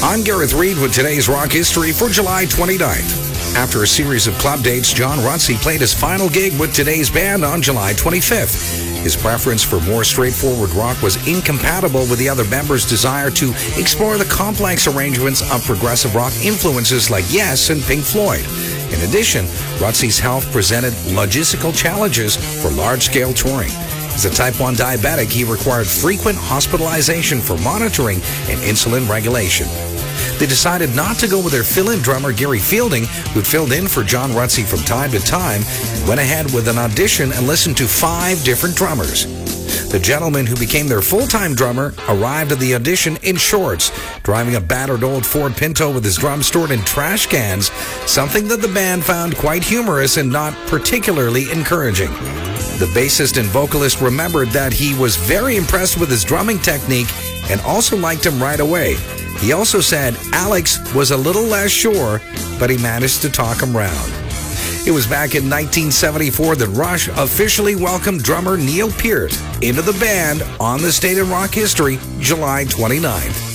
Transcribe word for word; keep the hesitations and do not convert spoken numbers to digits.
I'm Gareth Reed with today's rock history for July twenty-ninth. After a series of club dates, John Rutsey played his final gig with today's band on July twenty-fifth. His preference for more straightforward rock was incompatible with the other members' desire to explore the complex arrangements of progressive rock influences like Yes and Pink Floyd. In addition, Rutsey's health presented logistical challenges for large-scale touring. As a type one diabetic, he required frequent hospitalization for monitoring and insulin regulation. They decided not to go with their fill-in drummer Gary Fielding, who'd filled in for John Rutsey from time to time, and went ahead with an audition and listened to five different drummers. The gentleman who became their full-time drummer arrived at the audition in shorts, driving a battered old Ford Pinto with his drums stored in trash cans, something that the band found quite humorous and not particularly encouraging. The bassist and vocalist remembered that he was very impressed with his drumming technique and also liked him right away. He also said Alex was a little less sure, but he managed to talk him round. It was back in nineteen seventy-four that Rush officially welcomed drummer Neil Peart into the band on This Day in Rock History, July twenty-ninth.